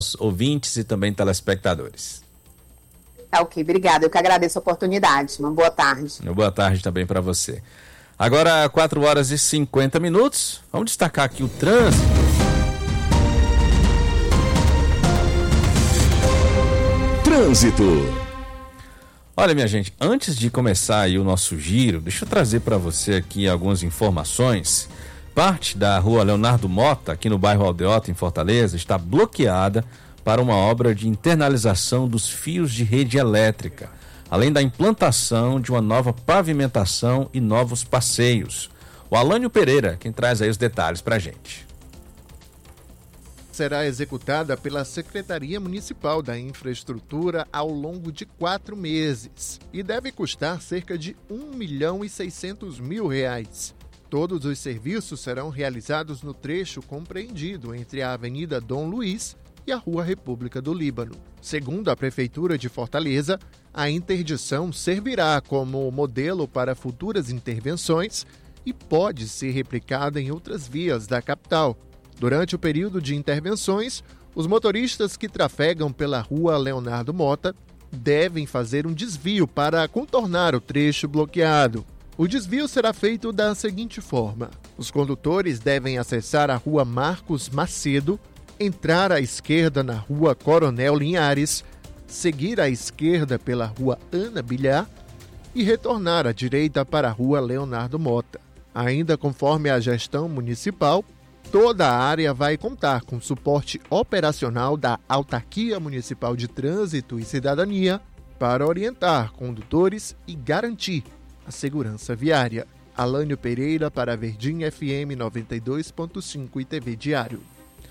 ouvintes e também telespectadores. Tá ok, obrigada. Eu que agradeço a oportunidade. Uma boa tarde. Uma boa tarde também para você. Agora, 4h50. Vamos destacar aqui o trânsito. Trânsito. Olha, minha gente, antes de começar aí o nosso giro, deixa eu trazer para você aqui algumas informações. Parte da rua Leonardo Mota, aqui no bairro Aldeota, em Fortaleza, está bloqueada para uma obra de internalização dos fios de rede elétrica, além da implantação de uma nova pavimentação e novos passeios. O Alânio Pereira, quem traz aí os detalhes para a gente. Será executada pela Secretaria Municipal da Infraestrutura ao longo de 4 meses e deve custar cerca de R$1.600.000. Todos os serviços serão realizados no trecho compreendido entre a Avenida Dom Luiz e a Rua República do Líbano. Segundo a Prefeitura de Fortaleza, a interdição servirá como modelo para futuras intervenções e pode ser replicada em outras vias da capital. Durante o período de intervenções, os motoristas que trafegam pela Rua Leonardo Mota devem fazer um desvio para contornar o trecho bloqueado. O desvio será feito da seguinte forma: os condutores devem acessar a Rua Marcos Macedo, entrar à esquerda na Rua Coronel Linhares, seguir à esquerda pela Rua Ana Bilhar e retornar à direita para a Rua Leonardo Mota. Ainda conforme a gestão municipal, toda a área vai contar com suporte operacional da Autarquia Municipal de Trânsito e Cidadania para orientar condutores e garantir a segurança viária. Alânio Pereira para a Verdinha FM 92.5 e TV Diário.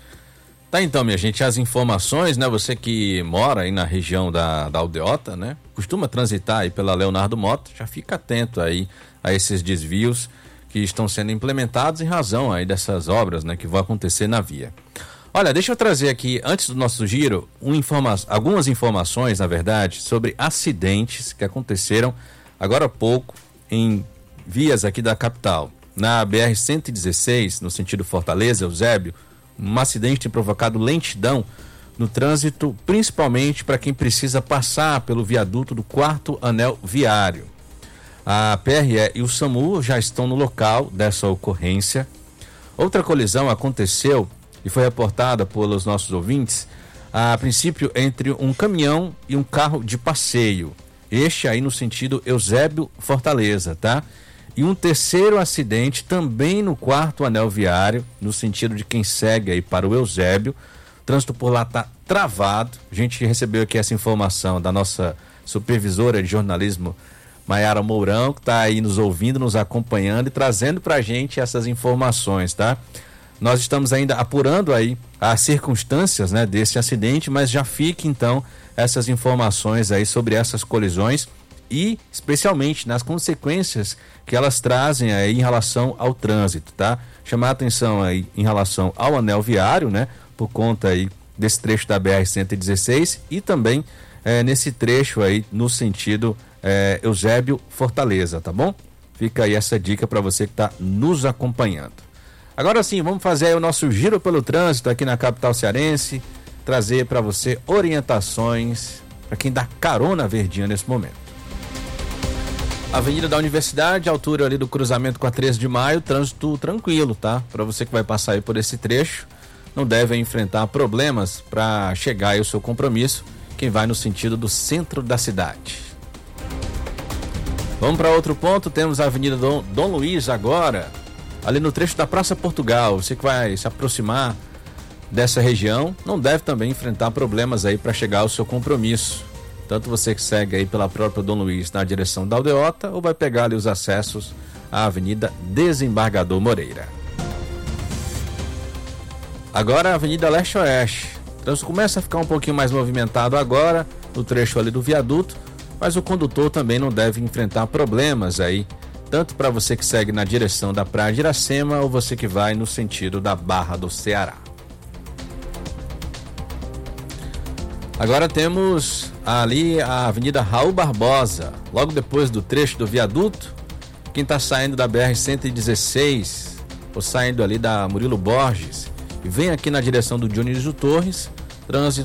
Tá, então, minha gente, as informações, né? Você que mora aí na região da Aldeota, né? Costuma transitar aí pela Leonardo Mota, já fica atento aí a esses desvios que estão sendo implementados em razão aí dessas obras, né? Que vão acontecer na via. Olha, deixa eu trazer aqui, antes do nosso giro, algumas informações, na verdade, sobre acidentes que aconteceram agora há pouco em vias aqui da capital. Na BR-116, no sentido Fortaleza, Eusébio, um acidente tem provocado lentidão no trânsito, principalmente para quem precisa passar pelo viaduto do 4º anel viário. A PRE e o SAMU já estão no local dessa ocorrência. Outra colisão aconteceu e foi reportada pelos nossos ouvintes, a princípio entre um caminhão e um carro de passeio. Este aí no sentido Eusébio Fortaleza, tá? E um terceiro acidente também no 4º anel viário, no sentido de quem segue aí para o Eusébio. O trânsito por lá tá travado. A gente recebeu aqui essa informação da nossa supervisora de jornalismo, Maiara Mourão, que está aí nos ouvindo, nos acompanhando e trazendo para a gente essas informações, tá? Nós estamos ainda apurando aí as circunstâncias, né, desse acidente, mas já fica então essas informações aí sobre essas colisões e especialmente nas consequências que elas trazem aí em relação ao trânsito, tá? Chamar a atenção aí em relação ao anel viário, né, por conta aí desse trecho da BR-116 e também nesse trecho aí no sentido Eusébio Fortaleza, tá bom? Fica aí essa dica para você que está nos acompanhando. Agora sim, vamos fazer aí o nosso giro pelo trânsito aqui na capital cearense, trazer para você orientações para quem dá carona Verdinha nesse momento. Avenida da Universidade, altura ali do cruzamento com a 13 de maio, trânsito tranquilo, tá? Para você que vai passar aí por esse trecho, não deve enfrentar problemas para chegar aí ao seu compromisso, quem vai no sentido do centro da cidade. Vamos para outro ponto, temos a Avenida Dom Luiz agora, ali no trecho da Praça Portugal. Você que vai se aproximar dessa região, não deve também enfrentar problemas aí para chegar ao seu compromisso. Tanto você que segue aí pela própria Dom Luiz na direção da Aldeota, ou vai pegar ali os acessos à Avenida Desembargador Moreira. Agora a Avenida Leste-Oeste. O trânsito começa a ficar um pouquinho mais movimentado agora, no trecho ali do viaduto, mas o condutor também não deve enfrentar problemas aí, tanto para você que segue na direção da Praia de Iracema ou você que vai no sentido da Barra do Ceará. Agora temos ali a Avenida Raul Barbosa, logo depois do trecho do viaduto. Quem está saindo da BR-116 ou saindo ali da Murilo Borges e vem aqui na direção do Dionísio Torres, trânsito